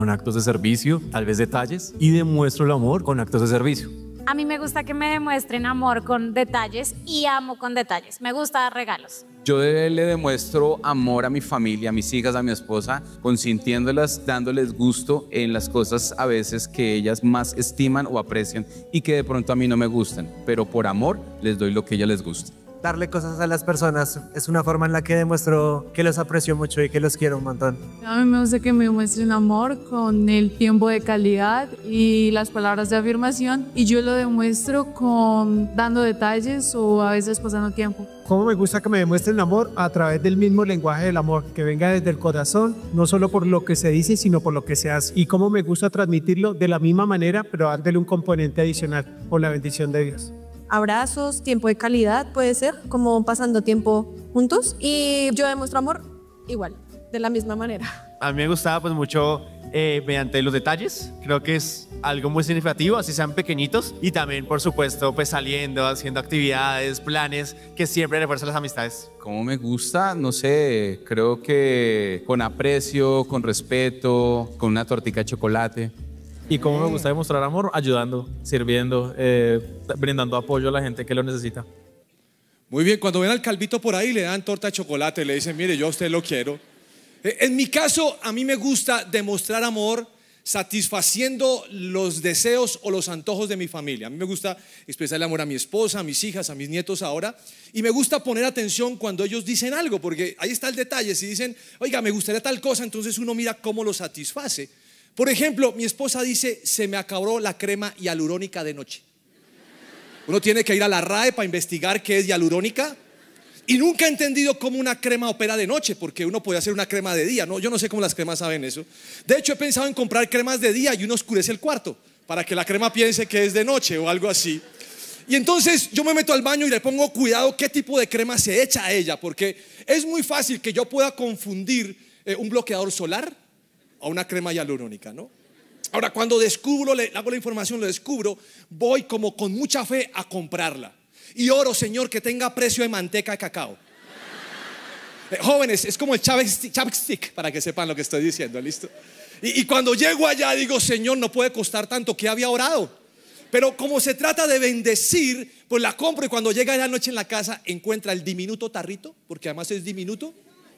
con actos de servicio, tal vez detalles, y demuestro el amor con actos de servicio. A mí me gusta que me demuestren amor con detalles y amo con detalles. Me gusta dar regalos. Yo le demuestro amor a mi familia, a mis hijas, a mi esposa, consintiéndolas, dándoles gusto en las cosas a veces que ellas más estiman o aprecian y que de pronto a mí no me gustan, pero por amor les doy lo que a ellas les gusta. Darle cosas a las personas es una forma en la que demuestro que los aprecio mucho y que los quiero un montón. A mí me gusta que me demuestren amor con el tiempo de calidad y las palabras de afirmación, y yo lo demuestro con dando detalles o a veces pasando tiempo. Cómo me gusta que me demuestren amor a través del mismo lenguaje del amor, que venga desde el corazón, no solo por lo que se dice, sino por lo que se hace. Y cómo me gusta transmitirlo de la misma manera, pero dándole un componente adicional, por la bendición de Dios. Abrazos, tiempo de calidad puede ser, como pasando tiempo juntos, y yo demuestro amor igual, de la misma manera. A mí me gustaba pues mucho mediante los detalles. Creo que es algo muy significativo, así sean pequeñitos, y también por supuesto pues saliendo, haciendo actividades, planes que siempre refuerzan las amistades. Como me gusta, no sé, creo que con aprecio, con respeto, con una tortica de chocolate. Y cómo me gusta demostrar amor, ayudando, sirviendo, brindando apoyo a la gente que lo necesita. Muy bien, cuando ven al calvito por ahí le dan torta de chocolate, le dicen, mire, yo a usted lo quiero. En mi caso, a mí me gusta demostrar amor satisfaciendo los deseos o los antojos de mi familia. A mí me gusta expresarle amor a mi esposa, a mis hijas, a mis nietos ahora, y me gusta poner atención cuando ellos dicen algo, porque ahí está el detalle. Si dicen, oiga, me gustaría tal cosa, entonces uno mira cómo lo satisface. Por ejemplo, mi esposa dice, se me acabó la crema hialurónica de noche. Uno tiene que ir a la RAE para investigar qué es hialurónica, y nunca he entendido cómo una crema opera de noche, porque uno puede hacer una crema de día, ¿no? Yo no sé cómo las cremas saben eso. De hecho, he pensado en comprar cremas de día y uno oscurece el cuarto para que la crema piense que es de noche o algo así. Y entonces yo me meto al baño y le pongo cuidado qué tipo de crema se echa a ella, porque es muy fácil que yo pueda confundir un bloqueador solar a una crema hialurónica, ¿no? Ahora, cuando descubro, le hago la información, lo descubro, voy como con mucha fe a comprarla. Y oro, Señor, que tenga precio de manteca de cacao. Jóvenes, es como el chapstick, para que sepan lo que estoy diciendo, ¿listo? Y cuando llego allá digo, Señor, no puede costar tanto, que había orado. Pero como se trata de bendecir, pues la compro, y cuando llega la noche en la casa encuentra el diminuto tarrito, porque además es diminuto,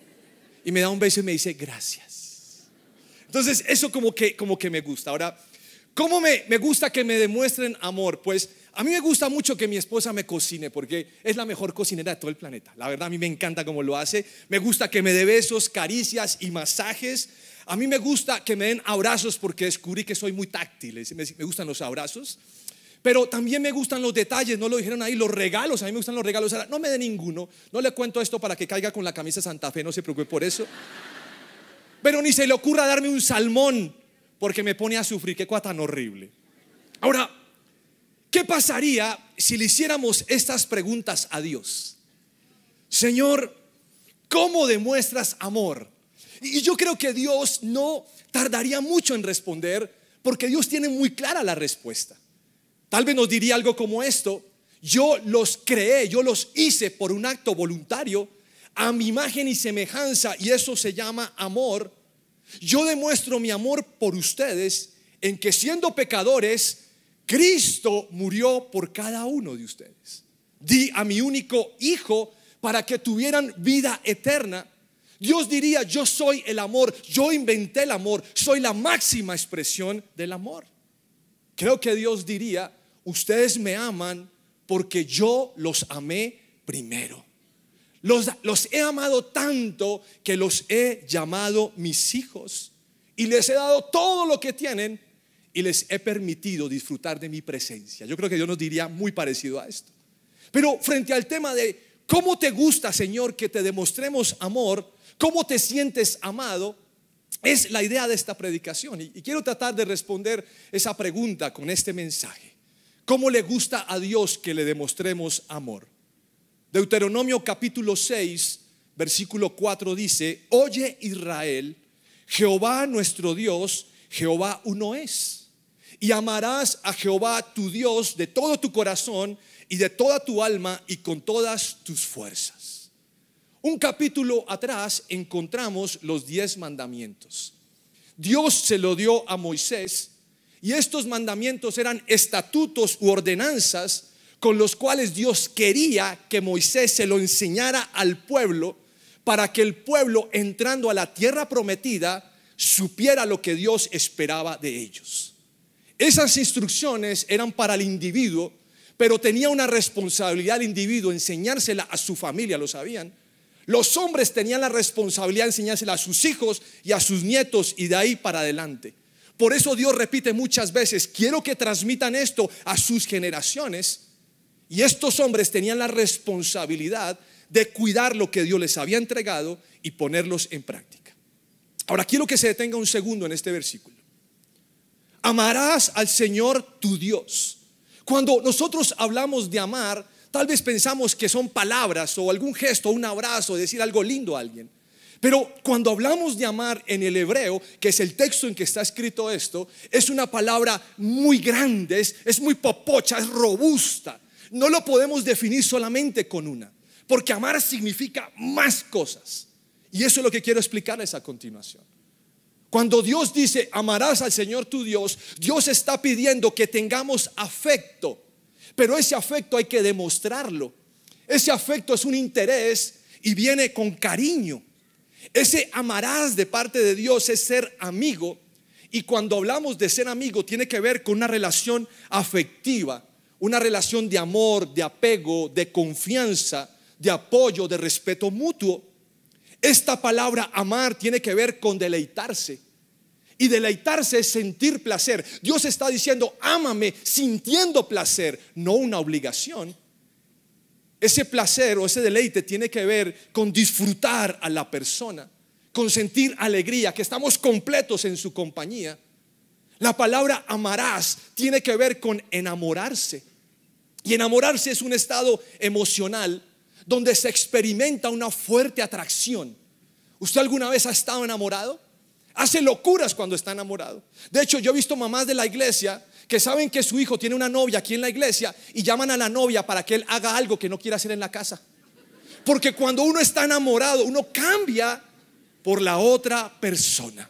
y me da un beso y me dice, gracias. Entonces eso como que me gusta. Ahora, ¿cómo me gusta que me demuestren amor? Pues a mí me gusta mucho que mi esposa me cocine, porque es la mejor cocinera de todo el planeta. La verdad, a mí me encanta cómo lo hace. Me gusta que me dé besos, caricias y masajes. A mí me gusta que me den abrazos, porque descubrí que soy muy táctil. Me gustan los abrazos. Pero también me gustan los detalles, no lo dijeron ahí, los regalos. A mí me gustan los regalos. Ahora, no me dé ninguno. No le cuento esto para que caiga con la camisa Santa Fe, no se preocupe por eso. Pero ni se le ocurra darme un salmón, porque me pone a sufrir. Qué cosa tan horrible. Ahora, ¿qué pasaría si le hiciéramos estas preguntas a Dios? Señor, ¿cómo demuestras amor? Y yo creo que Dios no tardaría mucho en responder, porque Dios tiene muy clara la respuesta. Tal vez nos diría algo como esto: yo los creé, yo los hice por un acto voluntario a mi imagen y semejanza, y eso se llama amor. Yo demuestro mi amor por ustedes en que, siendo pecadores, Cristo murió por cada uno de ustedes. Di a mi único hijo para que tuvieran vida eterna. Dios diría, yo soy el amor, yo inventé el amor, soy la máxima expresión del amor. Creo que Dios diría, ustedes me aman porque yo los amé primero. Los he amado tanto que los he llamado mis hijos, y les he dado todo lo que tienen, y les he permitido disfrutar de mi presencia. Yo creo que Dios nos diría muy parecido a esto. Pero frente al tema de cómo te gusta, Señor, que te demostremos amor, cómo te sientes amado, es la idea de esta predicación. Y quiero tratar de responder esa pregunta con este mensaje. ¿Cómo le gusta a Dios que le demostremos amor? Deuteronomio capítulo 6, versículo 4 dice: oye, Israel, Jehová nuestro Dios, Jehová uno es. Y amarás a Jehová tu Dios de todo tu corazón y de toda tu alma y con todas tus fuerzas. Un capítulo atrás encontramos los 10 mandamientos. Dios se lo dio a Moisés, y estos mandamientos eran estatutos u ordenanzas con los cuales Dios quería que Moisés se lo enseñara al pueblo, para que el pueblo, entrando a la tierra prometida, supiera lo que Dios esperaba de ellos. Esas instrucciones eran para el individuo, pero tenía una responsabilidad el individuo enseñársela a su familia, ¿lo sabían? Los hombres tenían la responsabilidad de enseñársela a sus hijos y a sus nietos, y de ahí para adelante. Por eso Dios repite muchas veces: quiero que transmitan esto a sus generaciones. Y estos hombres tenían la responsabilidad de cuidar lo que Dios les había entregado y ponerlos en práctica. Ahora quiero que se detenga un segundo en este versículo. Amarás al Señor tu Dios. Cuando nosotros hablamos de amar, tal vez pensamos que son palabras o algún gesto, un abrazo, decir algo lindo a alguien. Pero cuando hablamos de amar en el hebreo, que es el texto en que está escrito esto, es una palabra muy grande, es muy popocha, es robusta. No lo podemos definir solamente con una, porque amar significa más cosas. Y eso es lo que quiero explicarles a continuación. Cuando Dios dice amarás al Señor tu Dios, Dios está pidiendo que tengamos afecto, pero ese afecto hay que demostrarlo. Ese afecto es un interés y viene con cariño. Ese amarás de parte de Dios es ser amigo, y cuando hablamos de ser amigo tiene que ver con una relación afectiva, una relación de amor, de apego, de confianza, de apoyo, de respeto mutuo. Esta palabra amar tiene que ver con deleitarse, y deleitarse es sentir placer. Dios está diciendo ámame sintiendo placer, no una obligación. Ese placer o ese deleite tiene que ver con disfrutar a la persona, con sentir alegría, que estamos completos en su compañía. La palabra amarás tiene que ver con enamorarse, y enamorarse es un estado emocional donde se experimenta una fuerte atracción. ¿Usted alguna vez ha estado enamorado? Hace locuras cuando está enamorado. De hecho, yo he visto mamás de la iglesia que saben que su hijo tiene una novia aquí en la iglesia y llaman a la novia para que él haga algo que no quiere hacer en la casa. Porque cuando uno está enamorado, uno cambia por la otra persona.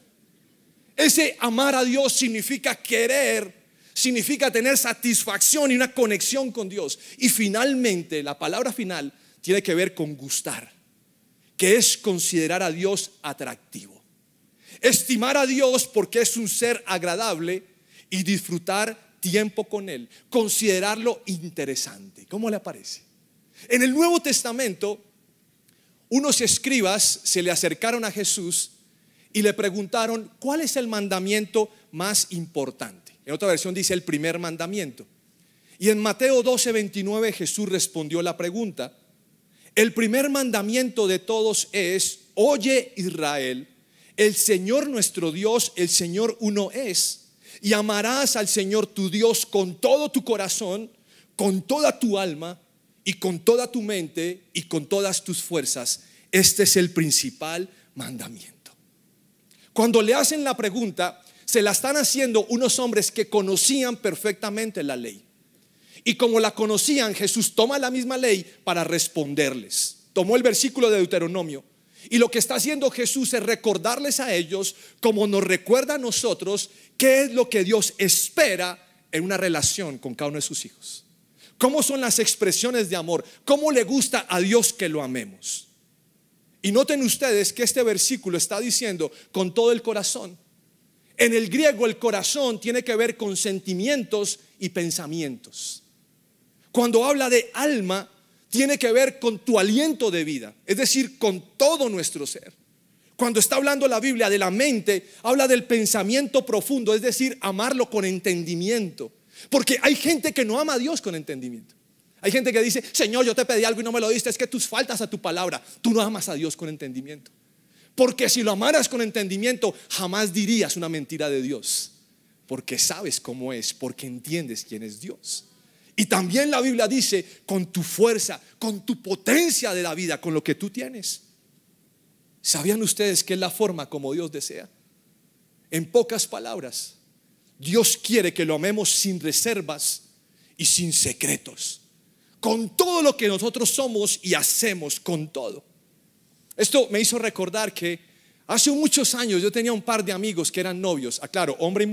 Ese amar a Dios significa querer, significa tener satisfacción y una conexión con Dios. Y finalmente, la palabra final tiene que ver con gustar, que es considerar a Dios atractivo. Estimar a Dios porque es un ser agradable y disfrutar tiempo con Él, considerarlo interesante. ¿Cómo le parece? En el Nuevo Testamento, unos escribas se le acercaron a Jesús y le preguntaron ¿cuál es el mandamiento más importante? En otra versión dice el primer mandamiento. Y en Mateo 12:29 Jesús respondió la pregunta. El primer mandamiento de todos es: oye Israel, el Señor nuestro Dios, el Señor uno es, y amarás al Señor tu Dios con todo tu corazón, con toda tu alma y con toda tu mente y con todas tus fuerzas. Este es el principal mandamiento. Cuando le hacen la pregunta, se la están haciendo unos hombres que conocían perfectamente la ley. Y como la conocían, Jesús toma la misma ley para responderles. Tomó el versículo de Deuteronomio, y lo que está haciendo Jesús es recordarles a ellos, como nos recuerda a nosotros, qué es lo que Dios espera en una relación con cada uno de sus hijos. Cómo son las expresiones de amor, cómo le gusta a Dios que lo amemos. Y noten ustedes que este versículo está diciendo con todo el corazón. En el griego el corazón tiene que ver con sentimientos y pensamientos. Cuando habla de alma, tiene que ver con tu aliento de vida, es decir, con todo nuestro ser. Cuando está hablando la Biblia de la mente, habla del pensamiento profundo, es decir, amarlo con entendimiento. Porque hay gente que no ama a Dios con entendimiento. Hay gente que dice: Señor, yo te pedí algo y no me lo diste, es que tú faltas a tu palabra. Tú no amas a Dios con entendimiento. Porque si lo amaras con entendimiento, jamás dirías una mentira de Dios. Porque sabes cómo es, porque entiendes quién es Dios. Y también la Biblia dice: con tu fuerza, con tu potencia de la vida, con lo que tú tienes. ¿Sabían ustedes que es la forma como Dios desea? En pocas palabras, Dios quiere que lo amemos sin reservas y sin secretos, con todo lo que nosotros somos y hacemos, con todo. Esto me hizo recordar que Hace muchos años yo tenía un par de amigos que eran novios, aclaro, hombre y mujer.